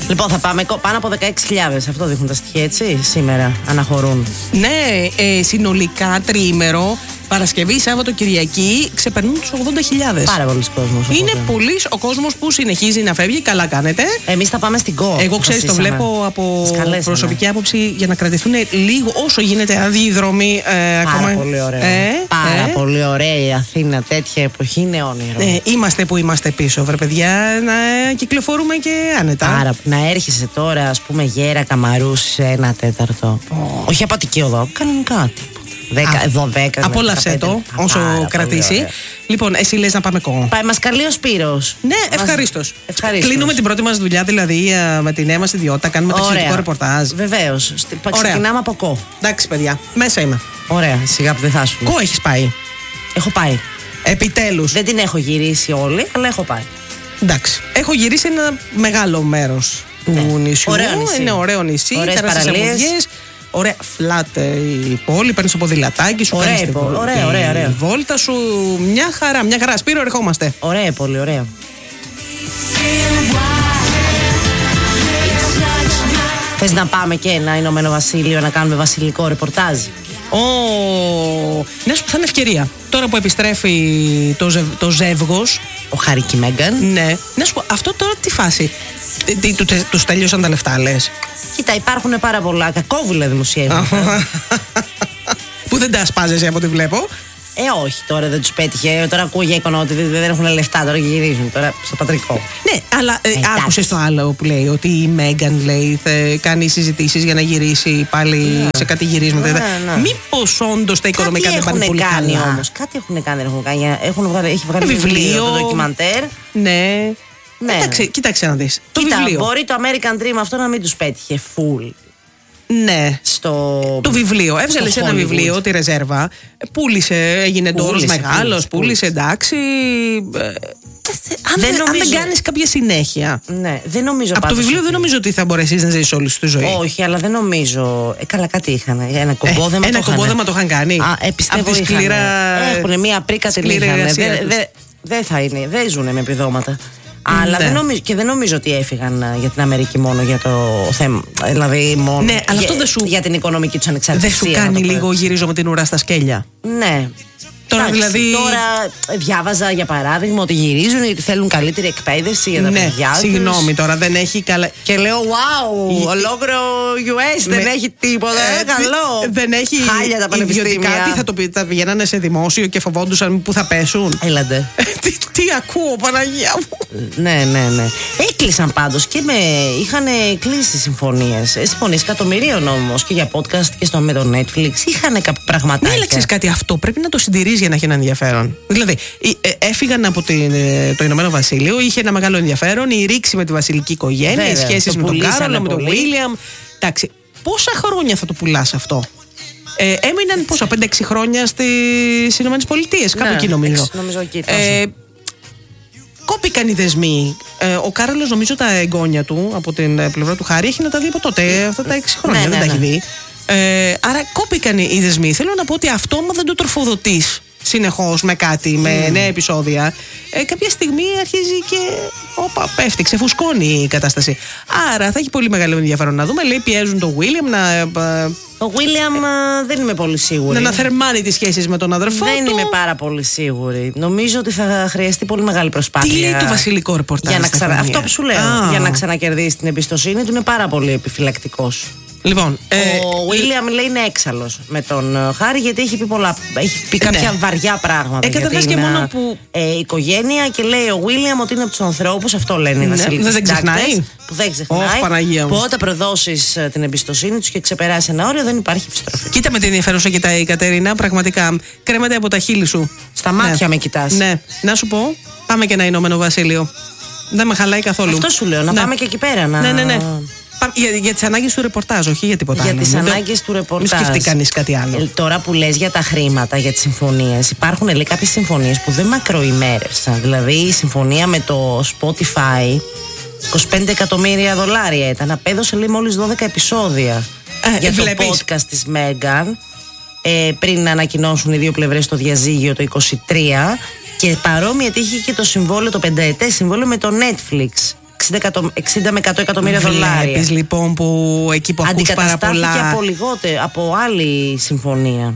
Λοιπόν, θα πάμε πάνω από 16.000. Αυτό δείχνουν τα στοιχεία, έτσι, σήμερα αναχωρούν. Ναι, συνολικά τριήμερο, Παρασκευή, Σάββατο, Κυριακή, ξεπερνούν τους 80.000. Πάρα πολλοί κόσμος. Είναι πολλής ο κόσμος που συνεχίζει να φεύγει. Καλά κάνετε. Εμείς θα πάμε στην ΚΟ. Εγώ ξέρεις, το βλέπω από προσωπική άποψη για να κρατηθούν λίγο όσο γίνεται αδίδρομοι. Πάρα πολύ ωραία. Πάρα πολύ ωραία η Αθήνα. Τέτοια εποχή είναι όνειρο. Είμαστε που είμαστε πίσω, βρε παιδιά, να κυκλοφορούμε και άνετα. Άρα, να έρχεσαι τώρα, ας πούμε, Γέρα Καμαρού σε 1/4. Όχι απατική οδό, κανονικά. 12. Απόλαυσέ το όσο κρατήσει. Λοιπόν, εσύ λες να πάμε ΚΟ. Μας καλεί ο Σπύρος. Ναι, ευχαρίστως. Κλείνουμε την πρώτη μας δουλειά, δηλαδή με τη νέα μας ιδιότητα. Κάνουμε ταξιδιωτικό ρεπορτάζ. Βεβαίως. Ξεκινάμε από ΚΟ. Εντάξει, παιδιά, μέσα είμαι. Ωραία, σιγά που δεν θα σου. ΚΟ έχεις πάει? Έχω πάει. Επιτέλους. Δεν την έχω γυρίσει όλη, αλλά έχω πάει. Εντάξει. Έχω γυρίσει ένα μεγάλο μέρος του νησιού. Είναι ωραίο νησί. Ωραίες παραλίες. Ωραία, φλάτ η πόλη, παίρνεις το ποδηλατάκι σου, κάνεις τη βόλτα σου. Μια χαρά, μια χαρά. Σπύρο, ερχόμαστε. Ωραία, πολύ ωραία. Θες να πάμε και ένα Ηνωμένο Βασίλειο να κάνουμε βασιλικό ρεπορτάζ? Ναι, θα είναι ευκαιρία. Τώρα που επιστρέφει το ζεύγος, ο Χάρη και η Μέγκαν. Ναι. Να σου πω, αυτό τώρα τι φάση? Τους τέλειωσαν τα λεφτά, λες? Κοίτα, υπάρχουν πάρα πολλά κακόβουλα δημοσιεύματα που δεν τα ασπάζεσαι από ό,τι βλέπω. Όχι, τώρα δεν τους πέτυχε. Τώρα ακούω για εικόνα ότι δεν έχουν λεφτά. Τώρα γυρίζουν τώρα στο πατρικό. Ναι, αλλά άκουσες το άλλο που λέει? Ότι η Μέγκαν, λέει, θα κάνει συζητήσεις για να γυρίσει πάλι σε κάτι γυρίσματα. Μήπως όντως τα οικονομικά δεν πάνε πολύ καλά? Όμως, κάτι έχουν κάνει. Έχει βγάλει βιβλίο, το ντοκιμαντέρ. Ναι. Κοίταξε να δεις. Μπορεί το American Dream αυτό να μην τους πέτυχε full. Ναι. Το βιβλίο. Έβγαλε ένα βιβλίο, τη Ρεζέρβα. Πούλησε, έγινε ντόρος μεγάλος. Πούλησε, εντάξει. Αν δεν κάνεις κάποια συνέχεια. Ναι, δεν νομίζω. Από το βιβλίο δεν νομίζω ότι θα μπορέσεις να ζήσεις όλη σου τη ζωή. Όχι, αλλά δεν νομίζω. Καλά, κάτι είχαν. Ένα κομπόδεμα το είχαν κάνει. Πιστεύω ότι έχουν μία πρίκα την δεν θα είναι. Δεν ζουν με επιδόματα. Αλλά δεν νομίζω ότι έφυγαν για την Αμερική μόνο για το θέμα. Δηλαδή, μόνο αλλά για την οικονομική τους ανεξαρτησία. Δεν σου κάνει λίγο γυρίζω με την ουρά στα σκέλια? Ναι. Τώρα διάβαζα για παράδειγμα ότι γυρίζουν γιατί θέλουν καλύτερη εκπαίδευση για τα παιδιά τους. Συγγνώμη τώρα, δεν έχει καλά. Και λέω, wow, ολόκληρο US δεν έχει τίποτα. Καλό. Δεν έχει χάλια τα πανεπιστήμια. Τι θα πηγαίνανε σε δημόσιο και φοβόντουσαν που θα πέσουν? Έλαντε. Τι ακούω, Παναγία μου. Ναι. Έκλεισαν πάντως και είχαν κλείσει συμφωνίες. Συμφωνίες εκατομμυρίων όμως και για podcast και με το Netflix. Είχαν κάποια πραγματάκια. Ναι, ξέρεις κάτι, αυτό πρέπει να το συντηρείς για να έχει ένα ενδιαφέρον. Δηλαδή, έφυγαν από το Ηνωμένο Βασίλειο, είχε ένα μεγάλο ενδιαφέρον, η ρήξη με τη βασιλική οικογένεια, οι σχέσεις με τον Κάρολο, με τον Βίλιαμ. Εντάξει, πόσα χρόνια θα το πουλάς αυτό? Έμειναν 5-6 χρόνια στις Ηνωμένες Πολιτείες, κάπου εκεί νομίζω. Κόπηκαν οι δεσμοί. Ο Κάρολος, νομίζω τα εγγόνια του από την πλευρά του Χάρη έχει να τα δει από τότε, αυτά τα 6 χρόνια δεν τα έχει δει. Άρα κόπηκαν οι δεσμοί. Θέλω να πω ότι αυτό, άμα δεν το τροφοδοτείς συνεχώς με κάτι, με νέα επεισόδια, κάποια στιγμή αρχίζει και πέφτει, ξεφουσκώνει η κατάσταση. Άρα θα έχει πολύ μεγάλο ενδιαφέρον να δούμε. Λέει, πιέζουν τον William Ο William δεν είμαι πολύ σίγουρη. Να αναθερμάνει τις σχέσεις με τον αδερφό του. Δεν είμαι πάρα πολύ σίγουρη. Νομίζω ότι θα χρειαστεί πολύ μεγάλη προσπάθεια. Τι λέει το βασιλικό ρεπορτάζ? Αυτό που σου λέω. Για να ξανακερδίσει την εμπιστοσύνη του, είναι πάρα πολύ επιφυλακτικός. Λοιπόν, ο William λέει είναι έξαλλος με τον Χάρη, γιατί έχει πει κάποια βαριά πράγματα. Καταρχάς και μόνο που. Οικογένεια, και λέει ο William ότι είναι από τους ανθρώπους, αυτό λένε οι βασιλικοί συντάκτες, που δεν ξεχνάει. Που όταν προδώσεις την εμπιστοσύνη τους και ξεπεράσει ένα όριο, δεν υπάρχει επιστροφή. Κοίτα με την ενδιαφέρουσα κοιτάει η Κατερίνα, πραγματικά κρέμεται από τα χείλη σου. Στα μάτια με κοιτάς. Ναι, να σου πω, πάμε και ένα Ηνωμένο Βασίλειο. Δεν με χαλάει καθόλου. Αυτό σου λέω, να πάμε και εκεί πέρα. Ναι. Για τις ανάγκες του ρεπορτάζ, όχι για τίποτα άλλο. Για τις ανάγκες του ρεπορτάζ. Μην σκεφτεί κανείς κάτι άλλο. Τώρα που λες για τα χρήματα, για τις συμφωνίες, υπάρχουν κάποιες συμφωνίες που δεν μακροημέρευσαν. Δηλαδή η συμφωνία με το Spotify, $25 εκατομμύρια ήταν. Απέδωσε μόλις 12 επεισόδια για το podcast της Meghan, πριν να ανακοινώσουν οι δύο πλευρές το διαζύγιο το 23. Και παρόμοια τύχη και το συμβόλαιο, το 5ετές συμβόλαιο με το Netflix. 60 με 100 εκατομμύρια δολάρια. Βλέπεις λοιπόν που εκεί που ακούς πάρα πολλά. Αντικαταστάθηκε από άλλη συμφωνία.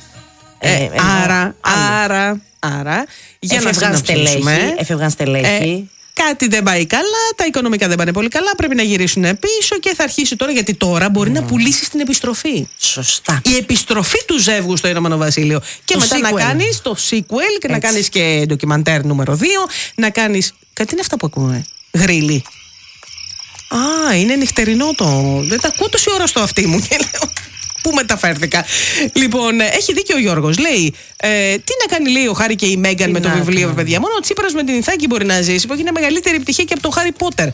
Άρα για να συνοψίσουμε. Έφευγαν στελέχη. Κάτι δεν πάει καλά, τα οικονομικά δεν πάνε πολύ καλά, πρέπει να γυρίσουν πίσω και θα αρχίσει τώρα, γιατί τώρα μπορεί να πουλήσει την επιστροφή. Σωστά. Η επιστροφή του ζεύγου στο Ηνωμένο Βασίλειο. Και μετά να κάνεις το sequel και να κάνεις και ντοκιμαντέρ νούμερο 2, να κάνεις. Κάτι είναι αυτά που ακούμε. Γρίλι. Είναι νυχτερινό το. Δεν τα ακούω τόση ώρα στο αυτί μου και λέω. Πού μεταφέρθηκα. Λοιπόν, έχει δίκιο ο Γιώργος. Λέει, τι να κάνει, λέει, ο Χάρη και η Μέγκαν με το βιβλίο, παιδιά. Μόνο ο Τσίπρας με την Ιθάκη μπορεί να ζήσει, που έχει μεγαλύτερη επιτυχία και από τον Χάρι Πότερ.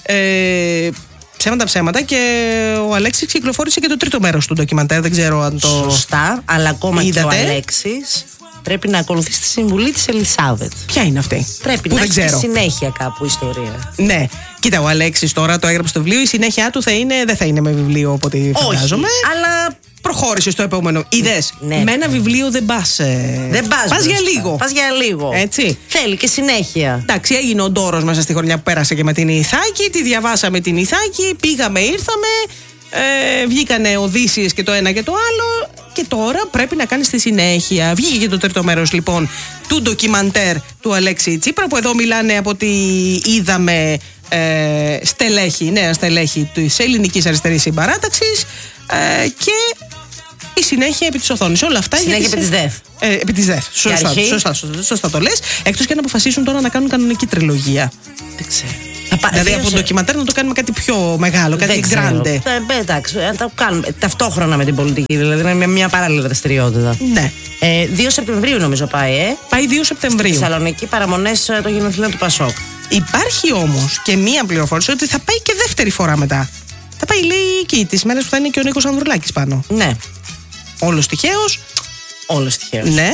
Ψέματα. Και ο Αλέξης κυκλοφόρησε και το τρίτο μέρος του ντοκιμαντέρ. Δεν ξέρω αν το. Σωστά, αλλά ακόμα είδατε? Και ο Αλέξης πρέπει να ακολουθήσει τη συμβουλή της Ελισάβετ. Ποια είναι αυτή? Πρέπει που να έχει έχει συνέχεια κάπου ιστορία. Ναι. Κοίτα, ο Αλέξης τώρα το έγραψε στο βιβλίο. Η συνέχεια του δεν θα είναι με βιβλίο, οπότε φαντάζομαι. Αλλά προχώρησε στο επόμενο. Είδες, ναι. Με ένα βιβλίο δεν πας. Πας για λίγο. Πας για λίγο. Έτσι. Θέλει και συνέχεια. Εντάξει, έγινε ο ντόρος μέσα στη χρονιά που πέρασε και με την Ιθάκη. Τη διαβάσαμε την Ιθάκη. Πήγαμε, ήρθαμε. Βγήκανε Οδύσσιες και το ένα και το άλλο. Και τώρα πρέπει να κάνεις τη συνέχεια. Βγήκε και το τρίτο μέρος λοιπόν του ντοκιμαντέρ του Αλέξη Τσίπρα, που εδώ μιλάνε από ό,τι είδαμε νέα στελέχη της Ελληνικής Αριστερής Συμπαράταξης και η συνέχεια επί της οθόνης. Όλα αυτά. Συνέχεια επί της ΔΕΘ. Επί της ΔΕΘ. Σωστά το λες. Εκτός και να αποφασίσουν τώρα να κάνουν κανονική τριλογία. Δεν ξέρω. Δηλαδή από ντοκιμαντέρ να το κάνουμε κάτι πιο μεγάλο, κάτι γκράντε. Εντάξει, να το κάνουμε ταυτόχρονα με την πολιτική, δηλαδή να είναι μια παράλληλη δραστηριότητα. Ναι. 2 Σεπτεμβρίου νομίζω πάει, Πάει 2 Σεπτεμβρίου. Στη Θεσσαλονίκη, παραμονές των γενοθλίων του Πασόκ. Υπάρχει όμως και μία πληροφόρηση ότι θα πάει και δεύτερη φορά μετά. Θα πάει, λέει, εκεί τις μέρες που θα είναι και ο Νίκος Ανδρουλάκης πάνω. Ναι. Όλος τυχαίος. Ναι.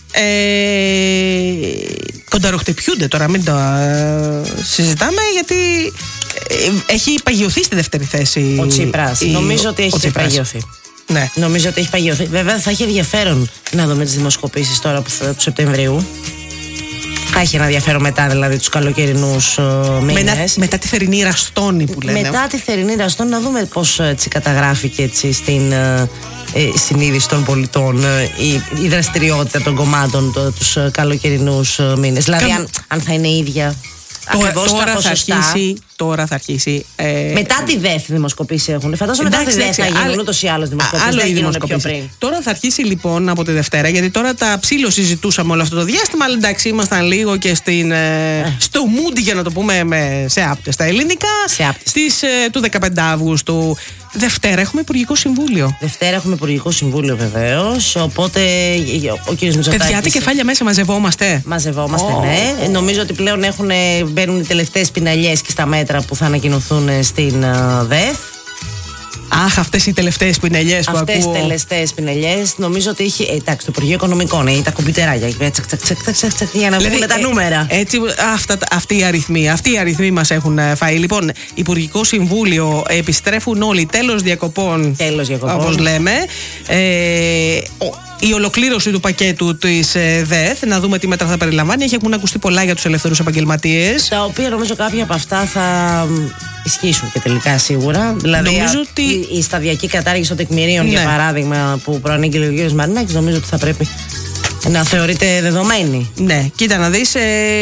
Κονταροχτυπιούνται τώρα, μην το συζητάμε, γιατί έχει παγιωθεί στη δεύτερη θέση ο Τσίπρας. Νομίζω ότι έχει παγιωθεί. Ναι. Νομίζω ότι έχει παγιωθεί. Βέβαια θα έχει ενδιαφέρον να δούμε τις δημοσκοπήσεις τώρα του Σεπτεμβρίου. Θα έχει ένα ενδιαφέρον μετά, δηλαδή, τους καλοκαιρινούς μήνες. Μετά τη θερινή ραστόνη που λένε. Μετά τη θερινή ραστόνη, να δούμε πώς έτσι καταγράφηκε έτσι στην συνείδηση των πολιτών η δραστηριότητα των κομμάτων τους καλοκαιρινούς μήνες. Δηλαδή, αν θα είναι ίδια. Τώρα θα αρχίσει. Μετά τη ΔΕΘ δημοσκοπήσεις έχουν. Φαντάζομαι μετά τη ΔΕΘ θα γίνουν ούτως ή άλλως δημοσκοπήσεις. Δεν γίνονται πιο πριν. Τώρα θα αρχίσει λοιπόν από τη Δευτέρα, γιατί τώρα τα ψήλο συζητούσαμε όλο αυτό το διάστημα. Αλλά εντάξει, ήμασταν λίγο και στο mood, για να το πούμε σε άπτες τα ελληνικά. Του 15 Αυγούστου. Δευτέρα έχουμε Υπουργικό Συμβούλιο. Δευτέρα έχουμε Υπουργικό Συμβούλιο, βεβαίως. Οπότε ο κ. Μητσοτάκης. Παιδιά, τα κεφάλια μέσα μαζευόμαστε. Ναι. Νομίζω ότι πλέον μπαίνουν οι τελευταίες πιναλιές και στα μέτρα που θα ανακοινωθούν στην ΔΕΘ. Αχ, αυτές οι τελευταίες πινελιές που ακούω. Αυτές οι τελευταίες πινελιές. Νομίζω ότι έχει. Εντάξει, το Υπουργείο Οικονομικών είναι τα κομπιουτεράκια. Για να βγουν τα νούμερα. Έτσι, αυτοί οι αριθμοί μας έχουν φάει. Λοιπόν, Υπουργικό Συμβούλιο, επιστρέφουν όλοι. Τέλος διακοπών. Όπως λέμε. Η ολοκλήρωση του πακέτου της ΔΕΘ, να δούμε τι μέτρα θα περιλαμβάνει. Έχουν ακουστεί πολλά για τους ελεύθερους επαγγελματίες. Τα οποία νομίζω κάποια από αυτά θα ισχύσουν και τελικά σίγουρα. Δηλαδή, νομίζω ότι η σταδιακή κατάργηση των τεκμηρίων, για παράδειγμα, που προανήγγειλε ο κ. Μαρινάκης, νομίζω ότι θα πρέπει να θεωρείται δεδομένη. Ναι, κοίτα να δεις,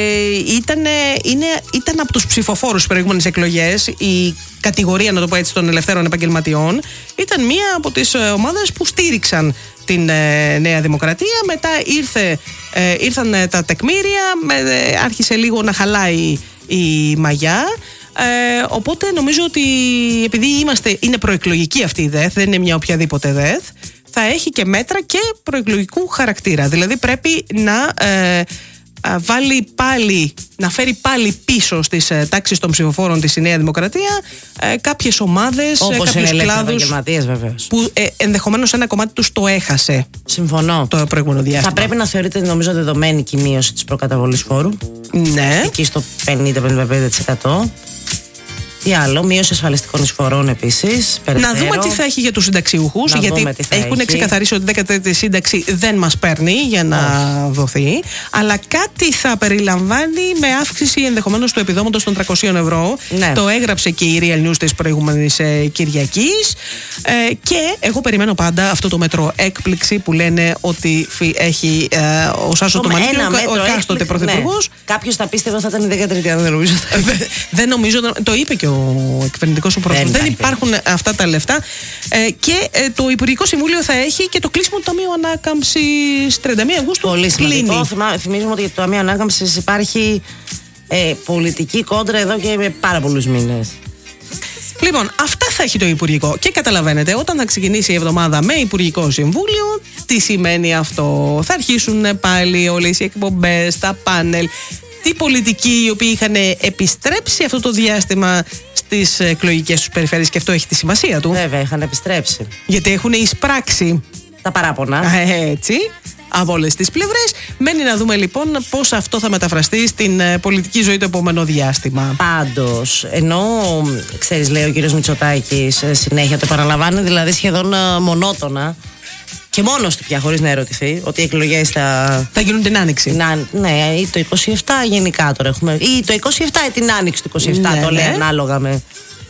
ήταν από τους ψηφοφόρους στις προηγούμενες εκλογές. Η κατηγορία, να το πω έτσι, των ελευθέρων επαγγελματιών ήταν μία από τις ομάδες που στήριξαν την Νέα Δημοκρατία. Μετά ήρθαν τα τεκμήρια, άρχισε λίγο να χαλάει η μαγιά. Οπότε νομίζω ότι επειδή είναι προεκλογική αυτή η ΔΕΘ, δεν είναι μια οποιαδήποτε ΔΕΘ, θα έχει και μέτρα και προεκλογικού χαρακτήρα. Δηλαδή πρέπει να φέρει πάλι πίσω στις τάξεις των ψηφοφόρων της η Νέα Δημοκρατία κάποιες ομάδες, κάποιους κλάδους που ενδεχομένως ένα κομμάτι τους το έχασε. Συμφωνώ. Το προηγούμενο διάστημα. Θα πρέπει να θεωρείται, νομίζω, δεδομένη και η μείωση της προκαταβολής φόρου. Ναι. Εκεί στο 50-55%. Τι άλλο, μείωση ασφαλιστικών εισφορών επίσης. Να δούμε τι θα έχει για τους συνταξιούχους, γιατί έχουν ξεκαθαρίσει ότι 13η σύνταξη δεν μας παίρνει για να δοθεί. Αλλά κάτι θα περιλαμβάνει με αύξηση ενδεχομένως του επιδόματος των 300 ευρώ. Ναι. Το έγραψε και η Real News της προηγούμενης Κυριακής. Και εγώ περιμένω πάντα αυτό το μέτρο έκπληξη που λένε ότι έχει ο Σάσο Τομανίτη, ο εκάστοτε πρωθυπουργός. Ναι. Κάποιος θα πίστευε ότι θα ήταν η 13η, δεν νομίζω. Δεν νομίζω, το είπε και ο κυβερνητικός ο πρόεδρος. Δεν υπάρχουν αυτά τα λεφτά. Και το Υπουργικό Συμβούλιο θα έχει και το κλείσιμο του Ταμείου Ανάκαμψης 31 Αυγούστου. Πολύ σημαντικό. Θυμίζουμε ότι για το Ταμείο Ανάκαμψης υπάρχει πολιτική κόντρα εδώ και πάρα πολλούς μήνες. Λοιπόν, αυτά θα έχει το Υπουργικό. Και καταλαβαίνετε, όταν θα ξεκινήσει η εβδομάδα με Υπουργικό Συμβούλιο, τι σημαίνει αυτό. Θα αρχίσουν πάλι όλες οι εκπομπές, τα πάνελ. Τι πολιτικοί οι οποίοι είχαν επιστρέψει αυτό το διάστημα στις εκλογικές τους περιφέρειες, και αυτό έχει τη σημασία του. Βέβαια, είχαν επιστρέψει. Γιατί έχουν εισπράξει τα παράπονα. Έτσι, από όλες τις πλευρές. Μένει να δούμε λοιπόν πώς αυτό θα μεταφραστεί στην πολιτική ζωή το επόμενο διάστημα. Πάντως, ενώ ξέρεις, λέει ο κύριος Μητσοτάκης, συνέχεια το επαναλαμβάνει, δηλαδή σχεδόν μονότονα. Και μόνος του πια, χωρίς να ερωτηθεί, ότι οι εκλογές θα γίνουν την Άνοιξη. Ναι, ή το 27 γενικά τώρα έχουμε. Ή το 27 ή την Άνοιξη του 27, ναι, το λέει ανάλογα με.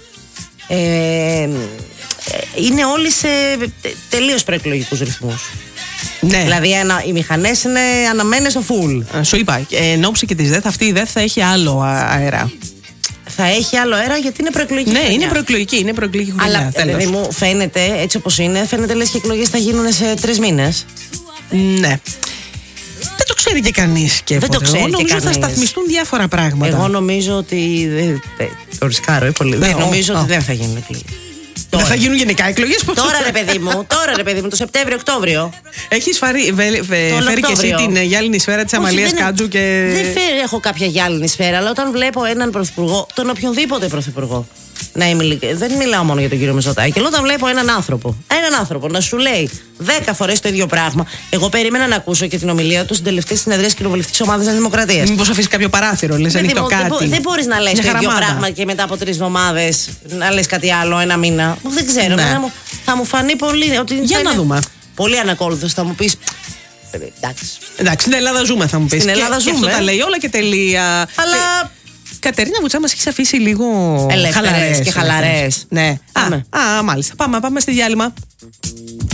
Είναι όλοι σε τελείως προεκλογικούς ρυθμούς. Ναι. Δηλαδή οι μηχανές είναι αναμένες στο full. Σου είπα, εν ώψη και της ΔΕΘ, αυτή η ΔΕΘ θα έχει άλλο αέρα. Θα έχει άλλο αέρα γιατί είναι προεκλογική. Ναι, είναι προεκλογική χρονιά. Αλλά δηλαδή μου φαίνεται, έτσι όπως είναι, φαίνεται λες και οι εκλογές θα γίνουν σε 3 μήνες. Ναι. Δεν το ξέρει και κανείς. Δεν το ξέρει. Νομίζω ότι θα σταθμιστούν διάφορα πράγματα. Εγώ νομίζω ότι. Το ρισκάρω πολύ. Νομίζω ότι δεν θα γίνουν εκλογές. Δεν θα γίνουν γενικά εκλογές. Τώρα ρε παιδί μου, το Σεπτέμβριο-Οκτώβριο. Έχεις φέρει και εσύ την γυάλινη σφαίρα της Αμαλίας Κάτζου και. Δεν έχω κάποια γυάλινη σφαίρα, αλλά όταν βλέπω έναν πρωθυπουργό, τον οποιονδήποτε πρωθυπουργό. Δεν μιλάω μόνο για τον κύριο Μητσοτάκη. Όταν βλέπω έναν άνθρωπο να σου λέει 10 φορές το ίδιο πράγμα. Εγώ περίμενα να ακούσω και την ομιλία του στην τελευταία συνεδρία της κοινοβουλευτικής ομάδας της Δημοκρατίας. Μήπως αφήσει κάποιο παράθυρο, λες ανοιχτό κάτι. Δεν μπορείς να λες το ίδιο πράγμα και μετά από 3 εβδομάδες να λες κάτι άλλο, ένα μήνα. Δεν ξέρω. Ναι. Θα μου φανεί πολύ. Ότι για να δούμε. Πολύ ανακόλουθος, θα μου πεις. Εντάξει, στην Ελλάδα ζούμε, θα μου πεις. Στην Ελλάδα ζούμε. Και αυτό τα λέει όλα και τελεία. Αλλά. Κατερίνα Βουτσά, μας έχεις αφήσει λίγο χαλαρές. Ναι. Μάλιστα. Πάμε στη διάλειμμα.